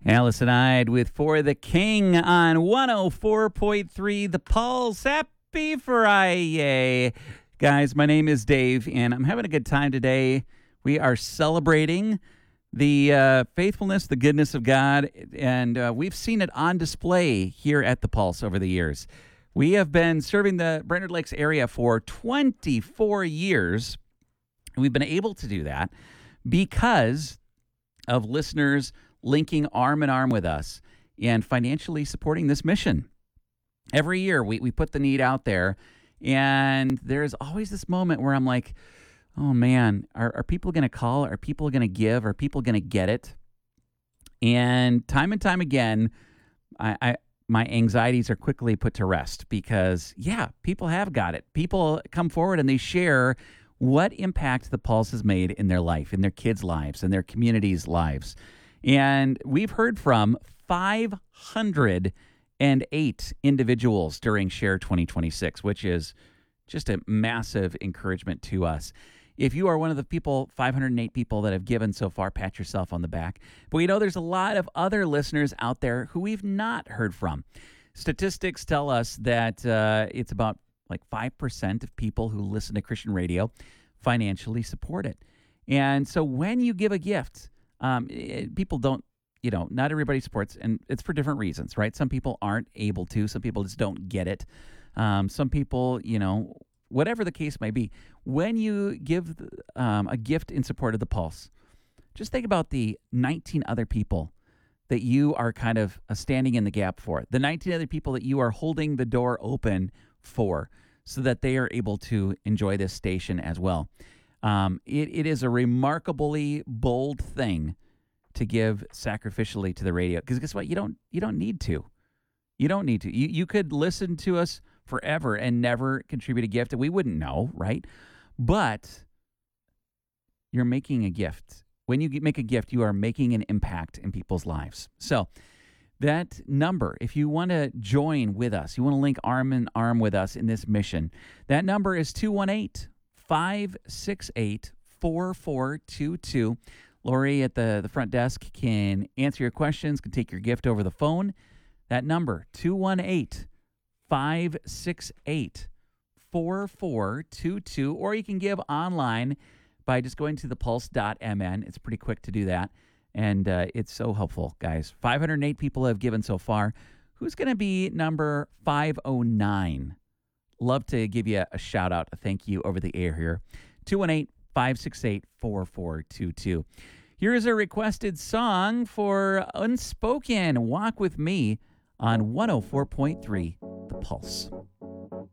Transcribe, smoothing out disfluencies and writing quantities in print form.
Allison Hyde with For the King on 104.3 The Pulse. Happy Friday. Guys, my name is Dave, and I'm having a good time today. We are celebrating the faithfulness, the goodness of God, and we've seen it on display here at The Pulse over the years. We have been serving the Brainerd Lakes area for 24 years, and we've been able to do that because of listeners linking arm in arm with us and financially supporting this mission. Every year we put the need out there, and there's always this moment where I'm like, oh man, are people going to call? Are people going to give? Are people going to get it? And time again, my anxieties are quickly put to rest because, yeah, people have got it. People come forward and they share what impact the Pulse has made in their life, in their kids' lives, in their communities' lives. And we've heard from 508 individuals during Share 2026, which is just a massive encouragement to us. If you are one of the 508 people that have given so far, pat yourself on the back. But we know there's a lot of other listeners out there who we've not heard from. Statistics tell us that it's about like 5% of people who listen to Christian radio financially support it. And so when you give a gift, people don't, not everybody supports, and it's for different reasons, right? Some people aren't able to. Some people just don't get it. Some people, whatever the case may be, when you give a gift in support of the Pulse, just think about the 19 other people that you are kind of standing in the gap for, the 19 other people that you are holding the door open for so that they are able to enjoy this station as well. It is a remarkably bold thing to give sacrificially to the radio, because guess what? You don't need to. You don't need to. You could listen to us forever and never contribute a gift, and we wouldn't know, right? But you're making a gift. When you make a gift, you are making an impact in people's lives. So that number, if you want to join with us, you want to link arm in arm with us in this mission, that number is 218-568-4422. Lori at the front desk can answer your questions, can take your gift over the phone. That number, 218-568-4422, or you can give online by just going to thepulse.mn. It's pretty quick to do that, and it's so helpful, guys. 508 people have given so far. Who's going to be number 509? Love to give you a shout-out, a thank you over the air here. 218-568-4422. Here is a requested song for Unspoken, Walk With Me on 104.3 The Pulse.